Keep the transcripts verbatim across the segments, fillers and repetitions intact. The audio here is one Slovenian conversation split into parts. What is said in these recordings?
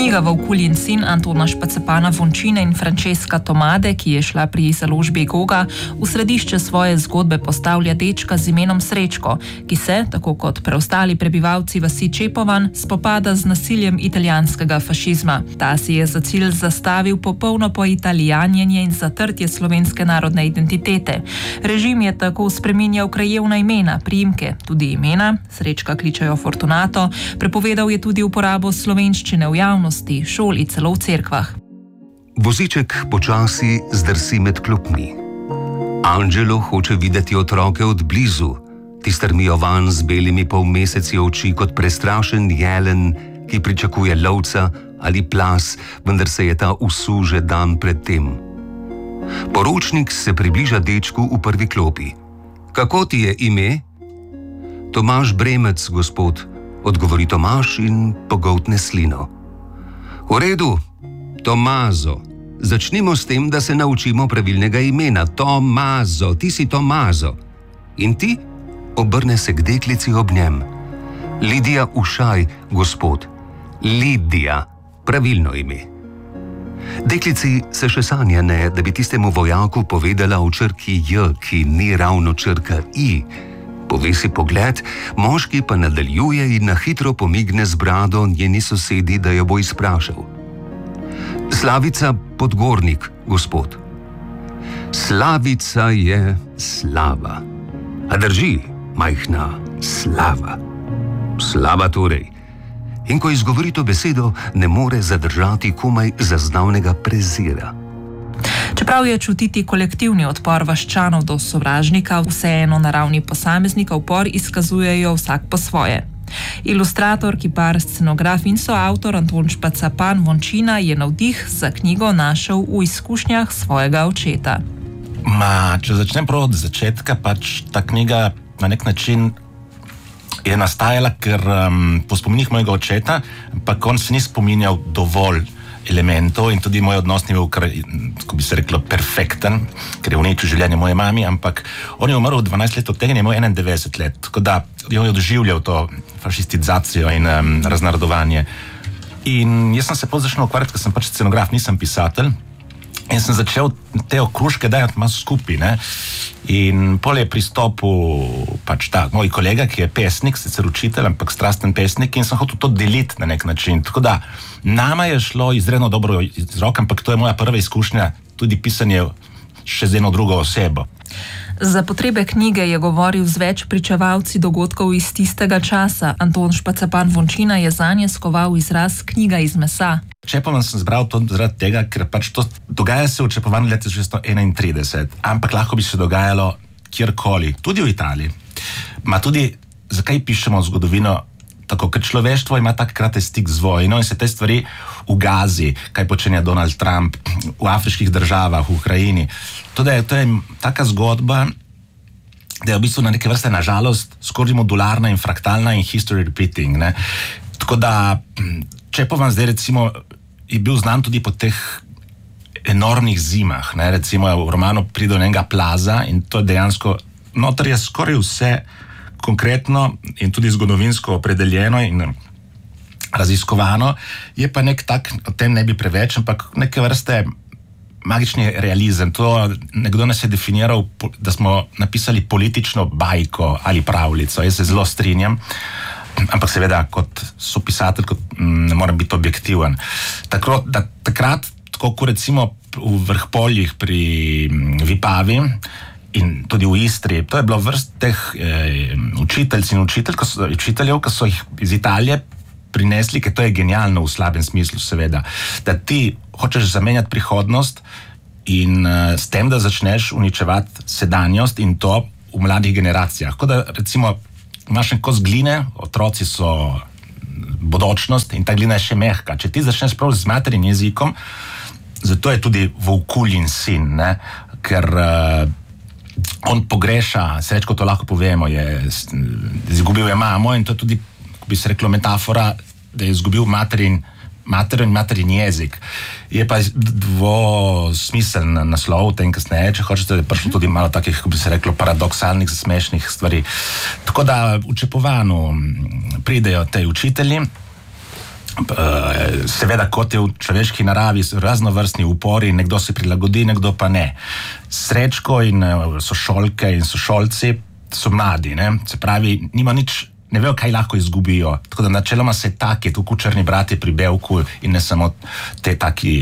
Knjiga Vavkuljin sin Antona Špacapana Vončine in Francesca Tomade, ki je šla pri založbi Goga, v središče svoje zgodbe postavlja dečka z imenom Srečko, ki se, tako kot preostali prebivalci vasi Čepovan, spopada z nasiljem italijanskega fašizma. Ta si je za cilj zastavil popolno poitalijanjenje in zatrtje slovenske narodne identitete. Režim je tako spreminjal krajevna imena, priimke, tudi imena, Srečka kličejo Fortunato, prepovedal je tudi uporabo slovenščine v javnosti, šoli, celo v cerkvah. Voziček počasi zdrsi med klopmi. Angelo hoče videti otroke od blizu, ti strmijo van z belimi polmeseci oči kot prestrašen jelen, ki pričakuje lovca ali plas, vendar se je ta usul že dan pred tem. Poročnik se približa dečku v prvi klopi. Kako ti je ime? Tomaž Bremec, gospod, odgovori Tomaž in pogoltne slino. V redu, Tomazo. Začnimo s tem, da se naučimo pravilnega imena. Tomazo, ti si Tomazo. In ti? Obrne se k deklici ob njem. Lidija Ušaj, gospod. Lidija, pravilno ime. Deklici se še sanja ne, da bi tistemu vojaku povedala o črki J, ki ni ravno črka I. Povesi pogled, moški pa nadaljuje in na hitro pomigne z brado njeni sosedi, da jo bo izprašal. Slavica Podgornik, gospod. Slavica je slava. A drži, majhna slava. Slava torej. In ko izgovori to besedo, ne more zadržati komaj zaznavnega prezira. Čeprav je čutiti kolektivni odpor vaščanov do sovražnika, vseeno na ravni posameznika upor izkazujejo vsak po svoje. Ilustrator, kipar, scenograf in soavtor Anton Špacapan Vončina je navdih za knjigo našel v izkušnjah svojega očeta. Ma, če začnem prav od začetka, pač ta knjiga na nek način je nastajala, ker um, po spominih mojega očeta, ampak on se ni spominjal dovolj elementov in tudi moj odnos ni bil, ko bi se reklo, perfekten, ker je uničil življenje moje mami, ampak on je umrl dvanajst let od tega in je imel enaindevetdeset let, tako da je doživljal to fašistizacijo in um, raznarodovanje. In jaz sem se potem začel ukvarjati, ker sem pač scenograf, nisem pisatelj, in sem začel te okruške dajati malo skupaj, ne. In pol je pristopil pač ta moj kolega, ki je pesnik, sicer učitelj, ampak strasten pesnik, in sem hotel to deliti na nek način. Tako da nama je šlo izredno dobro iz rok, ampak to je moja prva izkušnja, tudi pisanje še z eno drugo osebo. Za potrebe knjige je govoril z več pričevalci dogodkov iz tistega časa. Anton Špacapan Vončina je zanje skoval izraz knjiga iz mesa. Čepovan sem zbral to zaradi tega, ker pač to dogaja se v Čepovanju leta tisoč šeststo enaintrideset, ampak lahko bi se dogajalo kjerkoli, tudi v Italiji. Ma tudi, zakaj pišemo zgodovino tako, ker človeštvo ima tak kratek stik z vojno in se te stvari v Gazi, kaj počenja Donald Trump, v afriških državah, v Ukrajini. To je, to je taka zgodba, da je v bistvu na neke vrste, nažalost, skoraj modularna in fraktalna in history repeating, ne. Tako da Čepovan zdaj recimo je bil znan tudi po teh enormnih zimah, ne. Recimo v romanu pride do enega plaza in to je dejansko, noter je skoraj vse konkretno in tudi zgodovinsko opredeljeno in raziskovano, je pa nek tak, o tem ne bi preveč, ampak neke vrste magični realizem. To nekdo nas je definiral, da smo napisali politično bajko ali pravljico. Jaz se zelo strinjam, ampak seveda kot sopisatelj kot, m, ne morem biti objektiven. Tako, da, takrat, tako kot recimo v Vrhpoljih pri Vipavi in tudi v Istri, to je bilo vrst teh eh, učiteljc in učitelj, ko so, učiteljev, ki so jih iz Italije prinesli, ker to je genialno v slabem smislu, seveda, da ti hočeš zamenjati prihodnost in uh, s tem, da začneš uničevati sedanjost in to v mladih generacijah. Tako da, recimo, imaš en kos gline, otroci so bodočnost in ta glina je še mehka. Če ti začneš prav z materin jezikom, zato je tudi Vavkuljin sin, ne, ker uh, on pogreša, Srečko to lahko povemo, je izgubil je mamo in to je tudi, ko bi se reklo, metafora, da je izgubil materin, materin, materin jezik. Je pa dvosmiseln naslov, tem kasneje, če hočete, da je prišlo tudi malo takih, ko bi se reklo, paradoksalnih, smešnih stvari. Tako da v Čepovanju pridejo te učitelji Seveda, kot je v človeški naravi, raznovrstni upori, nekdo se prilagodi, nekdo pa ne. Srečko in sošolke in sošolci so mladi, ne? Se pravi, nima nič, ne vejo, kaj lahko izgubijo. Tako da načeloma se taki, tako črni brati pri Bevku in ne samo te taki,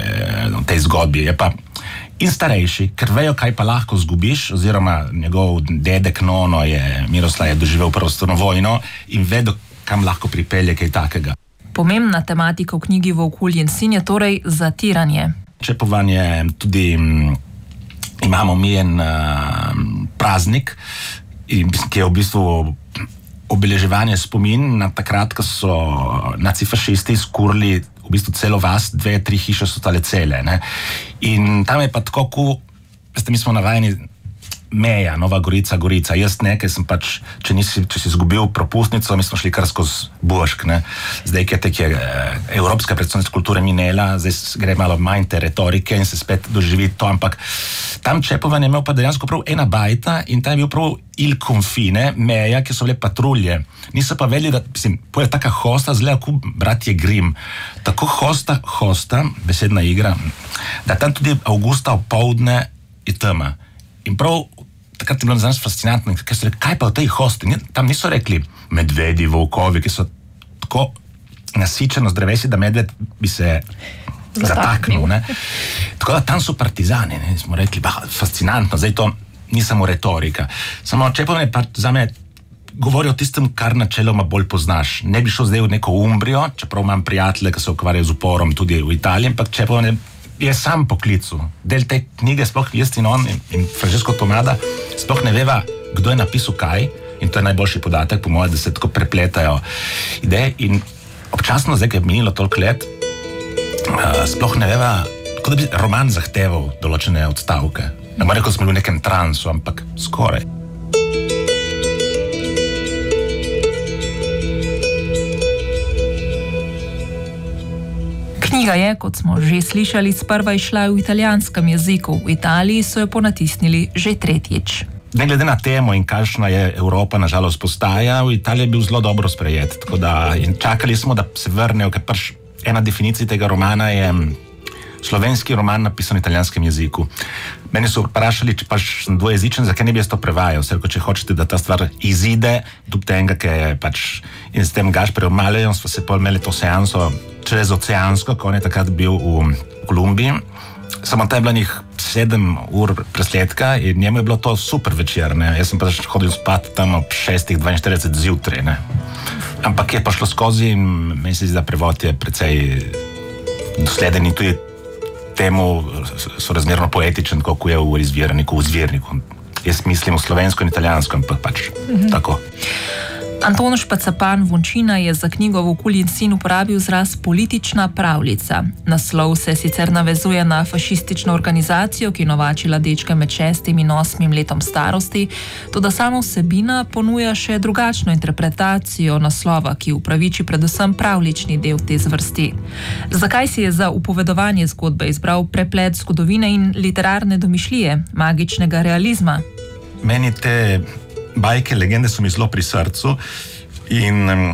tej zgodbi. Je pa in starejši, ker vejo, kaj pa lahko zgubiš, oziroma njegov dedek Nono je, Miroslav je doživel prvo svetovno vojno in vedo, kam lahko pripelje kaj takega. Pomembna tematika v knjigi Volkulj in sin je torej zatiranje. Čepovan je tudi, imamo mi en uh, praznik, ki je v bistvu obeleževanje spomin na takrat, ko so nacifašisti skurili v bistvu celo vas, dve, tri hiše so tale cele. Ne? In tam je pa tako, ko, veste, mi smo navajeni meja, Nova Gorica, Gorica. Jaz ne, ker sem pač, če, nisi, če si izgubil propustnico, mi smo šli kar skozi Bošk. Ne? Zdaj, ker tek je evropska predstavnica kulture minela, zdaj gre malo manj te retorike in se spet doživi to, ampak tam Čepovan je imel pa dejansko prav ena bajta in tam je bil prav il confine, meja, ki so bile patrulje. Niso pa vedeli, da, mislim, poje taka hosta, zgleda kot bratje Grimm. Tako hosta, hosta, besedna igra, da tam tudi avgusta opoldne je tema. In prav takrat je bilo za nas fascinantno, ker so rekli, kaj pa v tej hosti? Tam niso rekli medvedi, volkovi, ki so tako nasičeno z drevesi, da medved bi se zataknil. Ne? Tako da tam so partizani, ne? Smo rekli, bah, fascinantno, zdaj to ni samo retorika. Samo Čepovan je pa za me govori o tistem, kar načeloma bolj poznaš. Ne bi šel zdaj v neko Umbrijo, čeprav imam prijatelje, ki se ukvarjajo z uporom tudi v Italiji, ampak Čepovan je je sam poklicu. Del te knjige, sploh jaz in on in, in Francesco Tomada, sploh ne veva, kdo je napisal kaj, in to je najboljši podatek, po mojem, da se tako prepletajo ideje in občasno, zdaj, ki je minilo toliko let, uh, sploh ne veva, kot da bi roman zahteval določene odstavke. Ne morem rekel, smo bili v nekem transu, ampak skoraj. Knjiga je, kot smo že slišali, sprva išla v italijanskem jeziku. V Italiji so jo ponatisnili že tretjič. Ne glede na temo in kakšna je Evropa nažalost postaja, v Italiji je bil zelo dobro sprejet. Tako da in čakali smo, da se vrnejo, ker pač ena definicija tega romana je slovenski roman napisan v italijanskem jeziku. Meni so vprašali, če pač sem dvojezičen, zakaj ne bi jaz to prevajal? Vse, če hočete, da ta stvar izide, dub tega, ki je pač in s tem Gašperjem Malejom smo se pol imeli to seanso čez oceansko, ko on je takrat bil v Kolumbiji. Samo tam je bilo njih sedem ur presledka in njemu je bilo to super večer. Ne? Jaz sem pač hodil spat tam ob šestih dvainštirideset zjutraj. Ne? Ampak je pa šlo skozi in meni se zdi, da prevod je precej dosleden in tudi temu so razmerno poetičen, kako je v izvirniku, v zvirniku. Jaz mislim v slovensko in italijansko, ampak pač mm-hmm. tako. Anton Špacapan Vončina je za knjigo Volkulj in sin uporabil izraz politična pravljica. Naslov se sicer navezuje na fašistično organizacijo, ki je novačila dečke med šestim in osmim letom starosti, toda sama vsebina ponuja še drugačno interpretacijo naslova, ki upraviči predvsem pravlični del te zvrsti. Zakaj si je za upovedovanje zgodbe izbral preplet zgodovine in literarne domišljije, magičnega realizma? Meni te bajke, legende so mi zelo pri srcu in um,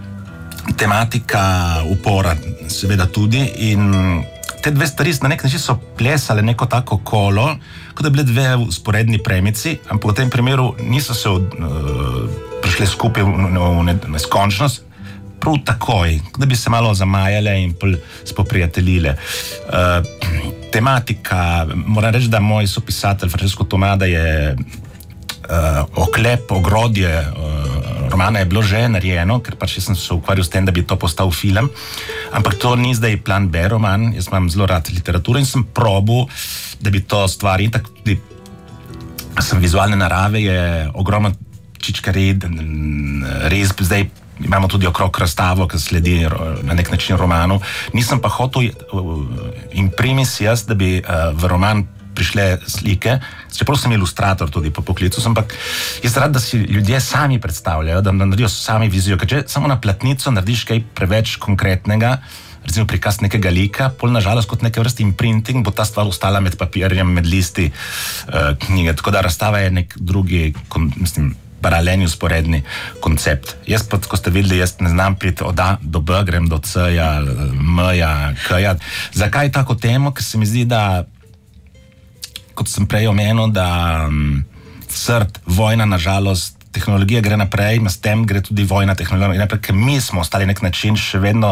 tematika upora seveda tudi in te dve stvari na nek način so plesale neko tako kolo, kot da bile dve sporedni premici, ampak v tem primeru niso se uh, prišle skupaj v, v, v neskončnost, prav takoj, kot da bi se malo zamajale in spoprijateljile. Uh, tematika, moram reči, da moj sopisatelj Francesco Tomada je Uh, oklep, ogrodje uh, romana je bilo že narejeno, ker pač sem se ukvarjal s tem, da bi to postal film, ampak to ni zdaj plan B roman, jaz imam zelo rad literaturo in sem probil, da bi to stvar in tako tudi sem vizualne narave, je ogromno čičkarij, res zdaj imamo tudi okrog razstavo, ki sledi na nek način romanu, nisem pa hotel uh, imprimis jaz, da bi uh, v roman prišle slike, čeprav sem ilustrator tudi po poklicu, ampak jaz rad, da si ljudje sami predstavljajo, da naredijo sami vizijo, ker če samo na platnico narediš kaj preveč konkretnega, recimo prikaz nekega lika, pol nažalost kot neke vrste imprinting, bo ta stvar ostala med papirjem, med listi uh, knjige, tako da razstava je nek drugi, kon, mislim, paralelni, usporedni koncept. Jaz pa, ko ste videli, jaz ne znam priti od A do B, grem do C-ja, M-ja, K-ja. Zakaj tako temo? Ker se mi zdi, da, kot sem prej omenil, da um, srd, vojna, nažalost, tehnologija gre naprej, s tem gre tudi vojna tehnologija naprej, ker mi smo ostali nek način še vedno,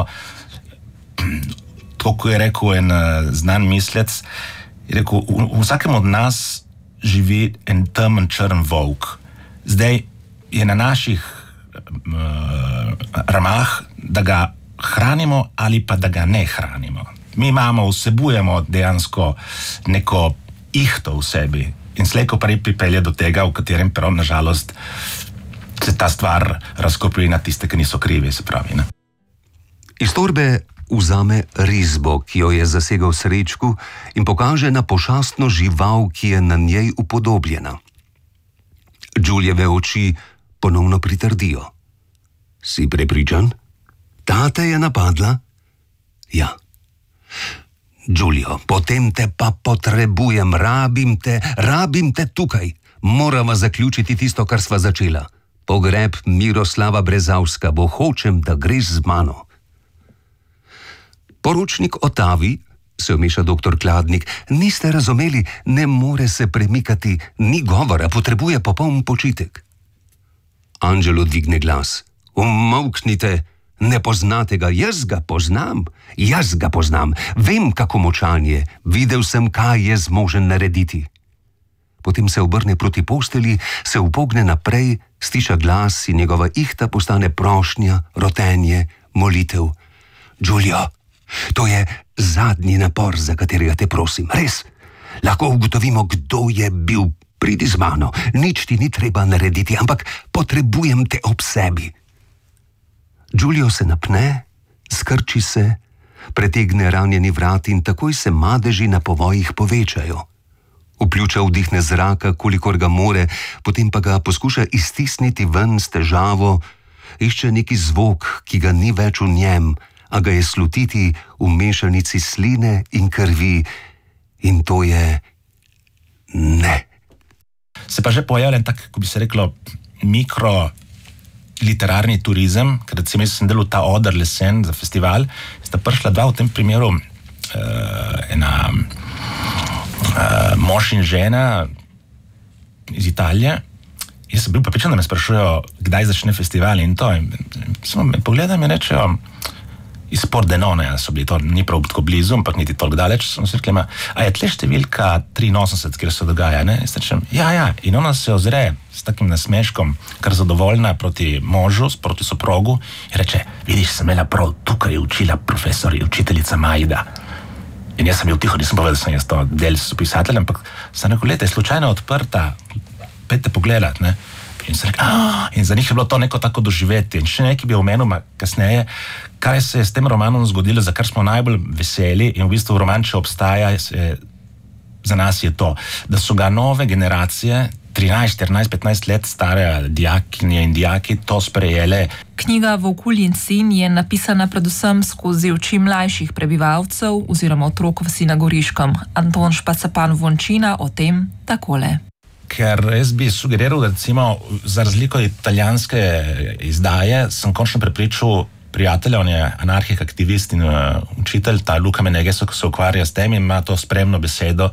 tako ko je rekel en uh, znan mislec, je rekel, v, v vsakem od nas živi en temen črn volk. Zdaj je na naših uh, ramah, da ga hranimo ali pa da ga ne hranimo. Mi imamo, vsebujemo dejansko neko ihto v sebi in slejko prej pripelje do tega, v katerem prav nažalost se ta stvar razkopi na tiste, ki niso krivi, se pravi. Ne? Iz torbe vzame risbo, ki jo je zasegel Srečku in pokaže na pošastno žival, ki je na njej upodobljena. Julijeve oči ponovno pritrdijo. Si prepričan? Ta te je napadla? Ja. Julio, potem te pa potrebujem, rabim te, rabim te tukaj. Morava zaključiti tisto, kar sva začela. Pogreb Miroslava Brezavska, bo hočem, da greš z mano. Poročnik Otavi, se omeša doktor Kladnik, niste razumeli, ne more se premikati, ni govora, potrebuje popoln počitek. Angelo dvigne glas. Umolknite, ne poznate ga, jaz ga poznam, jaz ga poznam, vem, kako močan je, videl sem, kaj je zmožen narediti. Potem se obrne proti posteli, se upogne naprej, stiša glas in njegova ihta postane prošnja, rotenje, molitev. Julio, to je zadnji napor, za katerega te prosim. Res, lahko ugotovimo, kdo je bil. Pridi z mano, nič ti ni treba narediti, ampak potrebujem te ob sebi. Julio se napne, skrči se, pretegne ranjeni vrat in takoj se madeži na povojih povečajo. Vpljuča vdihne zraka, kolikor ga more, potem pa ga poskuša iztisniti ven s težavo, išče neki zvok, ki ga ni več v njem, a ga je slutiti v mešanici sline in krvi, in to je ne. Se pa že pojavlja tak, ko bi se reklo, mikro literarni turizem, ker recimo sem delal ta Oder lesen za festival, sta prišla dva v tem primeru, uh, ena uh, mož in žena iz Italije. Jaz sem bil prepričan, da me sprašujejo, kdaj začne festival in to. In, samo me pogledam in rečejo, iz Pordenone so bili, to ni prav tako blizu, ampak niti toliko daleč, sem se rekla, a je tle številka triinosemdeset, kjer se dogaja, ne? In rečem, ja, ja, in ona se ozre s takim nasmeškom, kar zadovoljna proti možu, proti soprogu, in reče, vidiš, sem imela prav, tukaj je učila profesor, učiteljica Majda. In jaz sem bil tiho, nisem povedal, da sem jaz to del pisatelj, ampak sem rekel, leta, je slučajno odprta, pejte pogledat, ne? In se rekel, in za njih je bilo to neko tako doživeti. In še nekaj bi omenil kasneje, kaj se je s tem romanom zgodilo, za kar smo najbolj veseli in v bistvu roman, če obstaja, se, za nas je to, da so ga nove generacije, trinajst, štirinajst, petnajst let stare dijakinje in dijaki, to sprejele. Knjiga Volkuljin sin je napisana predvsem skozi oči mlajših prebivalcev oziroma otrok v Vsi na Goriškem. Anton Špacapan Vončina o tem takole. Ker jaz bi sugeriral, da recimo za razliko italijanske izdaje sem končno prepričal prijatelja, on je anarhik, aktivist in uh, učitelj, ta Luka Menegeso, ki se ukvarja s tem in ima to spremno besedo,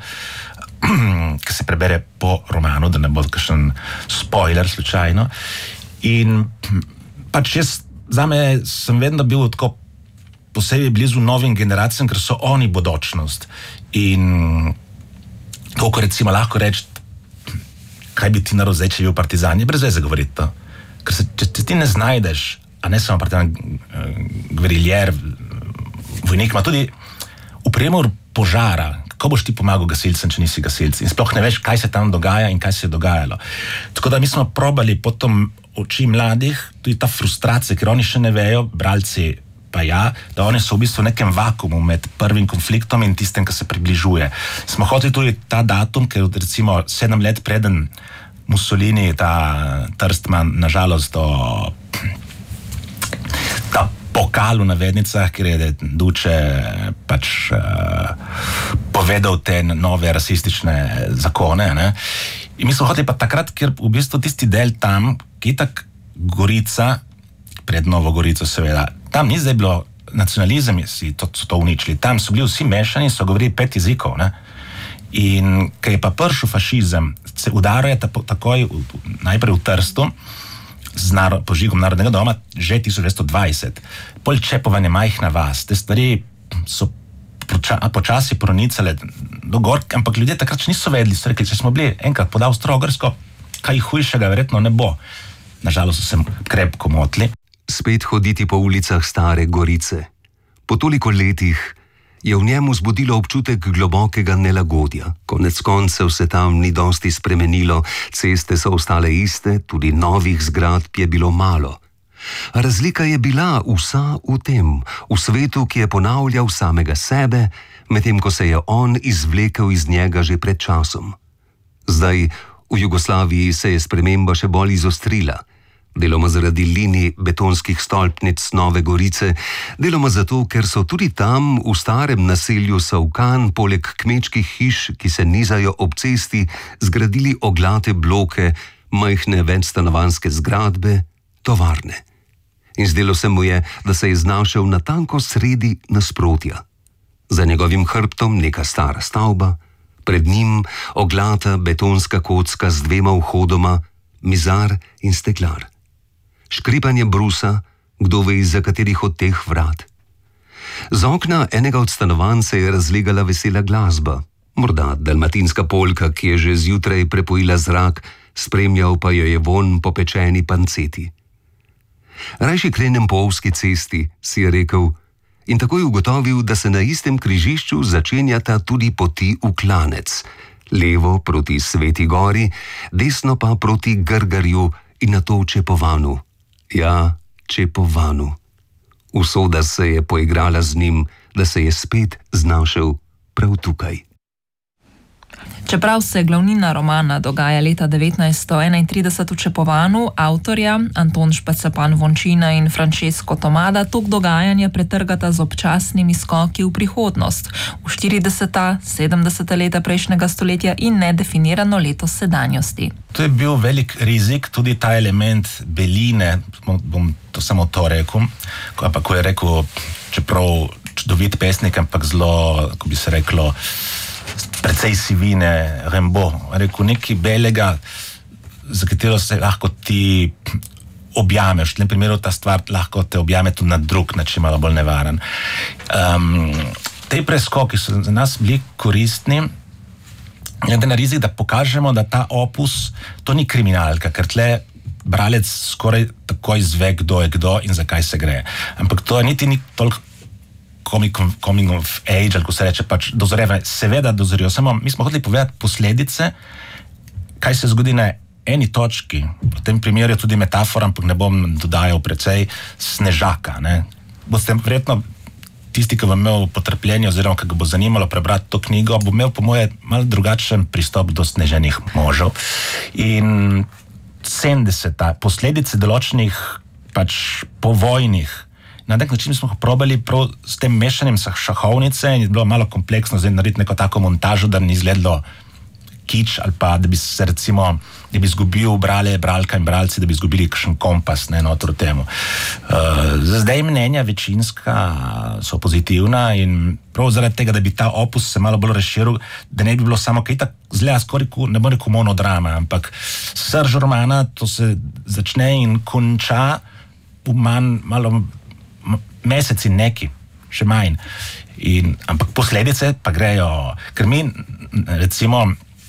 ki se prebere po romanu, da ne bo kakšen spoiler slučajno. In pač jaz, zame sem vedno bil tako posebej blizu novim generacijam, ker so oni bodočnost. In to, ko recimo lahko reči, kaj bi ti naredil zdaj, če bi bil partizan, je brez veze govoriti to. Ker se, če, če ti ne znajdeš, a ne samo partizan, gveriljer, vojnik, ima tudi v primeru požara, kako boš ti pomagal gasilcem, če nisi gasilc in sploh ne veš, kaj se tam dogaja in kaj se je dogajalo. Tako da mi smo probali potom oči mladih, tudi ta frustracija, ker oni še ne vejo, bralci pa ja, da oni so v bistvu v nekem vakumu med prvim konfliktom in tistem, ki se približuje. Smo hoteli tudi ta datum, ker recimo sedem let preden Mussolini, ta Trstman, nažalost, do, ta pokal v navednicah, ker je Duče pač uh, povedal te nove rasistične zakone, ne? In mi smo hoteli pa takrat, ker v bistvu tisti del tam, ki je tak Gorica, pred Novo Gorico seveda, tam ni zdaj bilo nacionalizem, si to, so to uničili, tam so bili vsi mešani, so govorili pet jezikov, ne. In ko je pa prišel fašizem, se udaruje takoj najprej v Trstu z naro, požigom Narodnega doma že tisoč devetsto dvajset. Pol Čepovanje majhna vas, te stvari so poča, počasi pronicale do gor, ampak ljudje takrat še niso vedeli, so rekli, če smo bili enkrat pod Avstro-Ogrsko, kaj hujšega verjetno ne bo. Nažalost so se krepko motili. Spet hoditi po ulicah Stare Gorice. Po toliko letih je v njemu zbudilo občutek globokega nelagodja. Konec koncev se tam ni dosti spremenilo, ceste so ostale iste, tudi novih zgradb je bilo malo. Razlika je bila vsa v tem, v svetu, ki je ponavljal samega sebe, medtem ko se je on izvlekel iz njega že pred časom. Zdaj, v Jugoslaviji se je sprememba še bolj izostrila. Deloma zaradi linij betonskih stolpnic Nove Gorice, deloma zato, ker so tudi tam v starem naselju Savkan poleg kmečkih hiš, ki se nizajo ob cesti, zgradili oglate bloke, majhne večstanovanjske zgradbe, tovarne. In zdelo se mu je, da se je znašel natanko sredi nasprotja. Za njegovim hrbtom neka stara stavba, pred njim oglata betonska kocka z dvema vhodoma, mizar in steklar. Škripanje brusa, kdo ve izza katerih od teh vrat. Z okna enega od stanovanj se je razlegala vesela glasba, morda dalmatinska polka, ki je že zjutraj prepojila zrak, spremljal pa jo je vonj po pečeni panceti. Rajši krenem po ovski cesti, si je rekel, in takoj ugotovil, da se na istem križišču začenjata tudi poti v klanec, levo proti Sveti Gori, desno pa proti Grgarju in nato Čepovanu. Ja, Čepovanu. Usoda se je poigrala z njim, da se je spet znašel prav tukaj. Čeprav se glavnina romana dogaja leta devetnajststo enaintrideset v Čepovanu, avtorja Anton Špecepan Vončina in Francesco Tomada tok dogajanja pretrgata z občasnimi skoki v prihodnost, v štirideseta, sedemdeseta leta prejšnjega stoletja in nedefinirano leto sedanjosti. To je bil velik rizik, tudi ta element beline, bom to samo to rekel, ko, pa, ko je rekel, čeprav čudovit pesnik, ampak zelo, ko bi se reklo, precej sivine, Rimbaud, rekel nekaj belega, za katero se lahko ti objameš. V tem primeru ta stvar lahko te objame tudi na drug način, malo bolj nevaren. Um, te preskoki so za nas bili koristni, glede na rizik, da pokažemo, da ta opus, to ni kriminalka, ker tle bralec skoraj takoj izve, kdo je kdo in zakaj se gre. Ampak to niti ni toliko coming of age, ali ko se reče, pač dozorevanje. Seveda dozorijo, samo mi smo hoteli povedati posledice, kaj se zgodi na eni točki. V tem primeru je tudi metafora, ampak ne bom dodajal precej snežaka. Ne. Boste verjetno tisti, ki bo imel potrpljenje oziroma ki ga bo zanimalo prebrati to knjigo, bo imel po moje malo drugačen pristop do sneženih možov. In sedemdeseta posledice določenih pač povojnih. Na nek način smo probali prav s tem mešanjem šahovnice in je bilo malo kompleksno zdaj narediti neko tako montažo, da ni izgledalo kič ali pa da bi se recimo, da bi izgubil brale, bralka in bralci, da bi izgubili kakšen kompas, ne, notor v temu. Uh, zdaj mnenja večinska so pozitivna in prav zaradi tega, da bi ta opus se malo bolj razširil, da ne bi bilo samo kaj tako zle, skoraj ne bo rekel monodrama, ampak srž romana, to se začne in konča v manj, malo meseci neki, še manj. In, ampak posledice pa grejo, ker mi recimo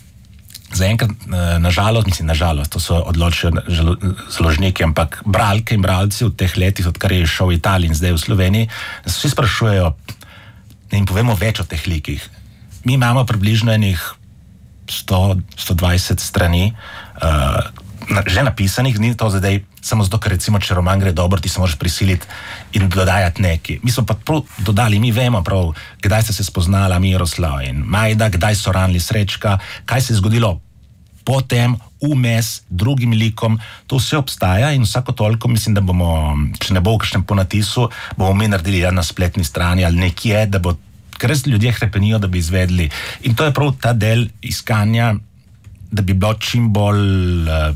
zaenkrat nažalost, mislim nažalost, to so odločijo založniki, ampak bralke in bralci v teh letih, odkar je šel v Italiji in zdaj v Sloveniji, vsi sprašujejo, da jim povemo več o teh likih. Mi imamo približno enih sto do sto dvajset strani uh, že napisanih, ni to zdaj samo zato, ker recimo, če roman gre dobro, ti se moraš prisiliti in dodajati neki. Mi smo pa prav dodali, mi vemo prav, kdaj ste se spoznala Miroslav in Majda, kdaj so ranili Srečka, kaj se je zgodilo potem, vmes, drugim likom, to vse obstaja in vsako toliko mislim, da bomo, če ne bo v kakšnem ponatisu, bomo mi naredili na spletni strani ali nekje, da bo, ker res ljudje hrepenijo, da bi izvedli. In to je prav ta del iskanja da bi bilo čim bolj, uh,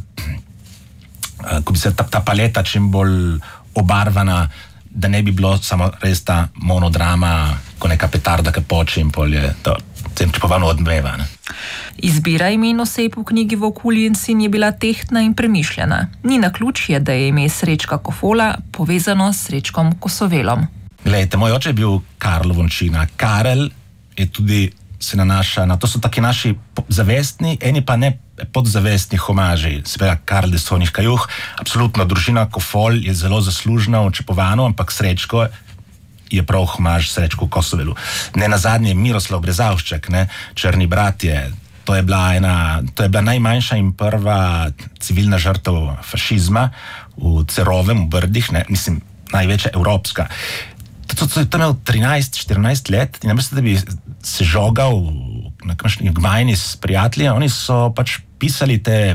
uh, ko bi se ta, ta paleta čim bolj obarvana, da ne bi bilo samo res ta monodrama, ko neka petarda, ki poči in pol je to čepovano odmeva. Ne? Izbira imen oseb v knjigi Vokulji in sin je bila tehtna in premišljena. Ni naključje, da je ime Srečka Kofola povezano s Srečkom Kosovelom. Glejte, moj oče je bil Karl Vončina. Karel je tudi se nanaša na, to so taki naši zavestni, eni pa ne podzavestni homaži. Seveda Karl de Sonih Kajuh, absolutno družina Kofol je zelo zaslužna v Čepovanu, ampak Srečko je prav homaž Srečku Kosovelu. Ne nazadnje Miroslav Brezavšček, ne, Črni bratje, to je bila ena, to je bila najmanjša in prva civilna žrtev fašizma v Cerovem, v Brdih, ne, mislim, največja evropska. To je imel trinajst štirinajst let in namesto, da bi se žogal na kakšni gmajni s prijatelji, oni so pač pisali te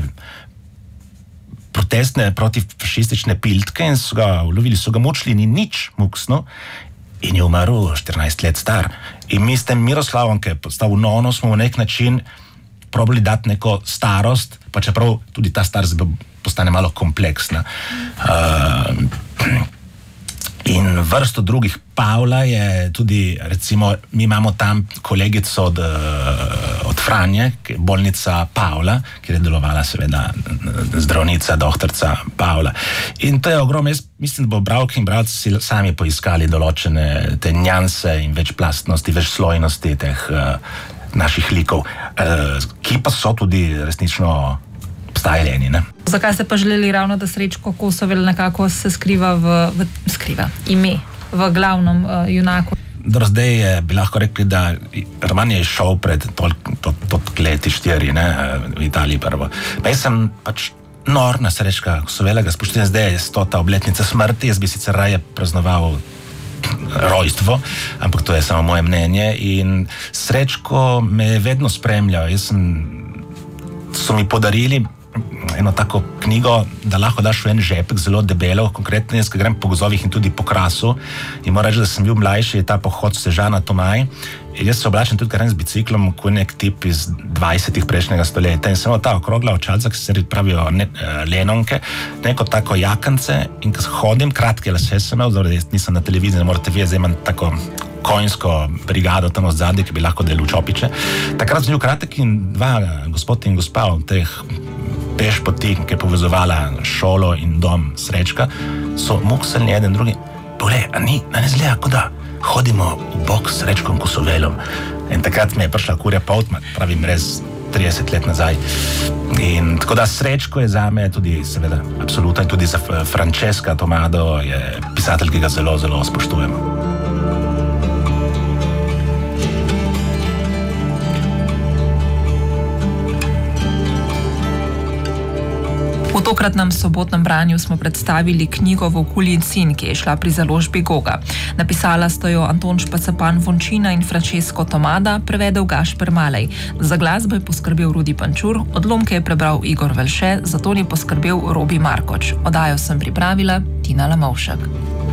protestne protifašistične piltke in so ga ulovili, so ga mučili, ni nič muksno in je umrl štirinajst let star. In mi s tem Miroslavom, ki je postal nono, smo v nek način probali dati neko starost, pa čeprav tudi ta starost postane malo kompleksna. Uh, In vrsto drugih. Pavla je tudi, recimo, mi imamo tam kolegico od, od Franje, bolnica Pavla, kjer je delovala seveda zdravnica, doktorca Pavla. In to je ogromno, jaz mislim, da bo bralke in bralci si sami poiskali določene te njanse in večplastnosti, večslojnosti teh uh, naših likov, uh, ki pa so tudi resnično obstajali, ne? Zakaj ste pa želeli ravno, da Srečko Kosovel nekako se skriva v, v skriva ime v glavnem uh, junaku? Do zdaj je, bi lahko rekli, da roman je šel pred toliko leti štiri, ne, v Italiji prvo. Pa jaz sem pač nor na Srečka Kosovela, ga spoštujem, zdaj je stota obletnica smrti, jaz bi sicer raje praznoval rojstvo, ampak to je samo moje mnenje in Srečko me je vedno spremljal. Jaz sem, so mi podarili eno tako knjigo, da lahko daš v en žepek zelo debelo, konkretno jaz, ki grem po gozovih in tudi po Krasu in moram reči, da sem bil mlajši, je ta pohod Sežana Tomaj in jaz se oblačim tudi grem z biciklom, ko je nek tip iz dvajsetih prejšnjega stoletja in sem ta okrogla očalca, ki se pravijo ne, lenonke, neko tako jakance in ko hodim, kratke lase sem imel, zdaj nisem na televiziji, ne morate videti, zdaj imam tako konjsko brigado tam od zadnje, ki bi lahko delil čopiče. Takrat sem bil kratek in dva gospod in gospa v teh peš poti, ki je povezovala šolo in dom Srečka, so muksali eden drugi. Poglej, a ni, a ne zgleda, kot da hodimo v bok s Srečkom Kosovelom. In takrat mi je prišla kurja pot, pravim res trideset let nazaj. In tako da Srečko je zame tudi, seveda, absolutno in tudi za Francesca Tomado je pisatelj, ki ga zelo, zelo spoštujem. V tokratnem sobotnem branju smo predstavili knjigo Vokulji in sin, ki je šla pri založbi Goga. Napisala sta jo Anton Špacepan Vončina in Francesco Tomada, prevedel Gašper Malej. Za glasbo je poskrbel Rudi Pančur, odlomke je prebral Igor Velše, za ton je poskrbel Robi Markoč. Oddajo sem pripravila Tina Lamovšek.